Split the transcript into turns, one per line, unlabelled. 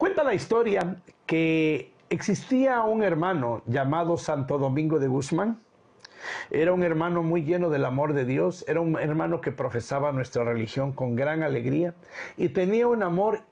Cuenta la historia que existía un hermano llamado Santo Domingo de Guzmán. Era un hermano muy lleno del amor de Dios, era un hermano que profesaba nuestra religión con gran alegría y tenía un amor